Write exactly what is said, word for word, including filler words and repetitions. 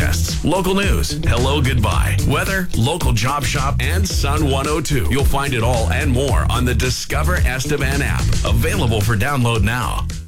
contests, local news, hello goodbye, weather, local job shop, and Sun one oh two. You'll find it all and more on the Discover Estevan app, available for download now.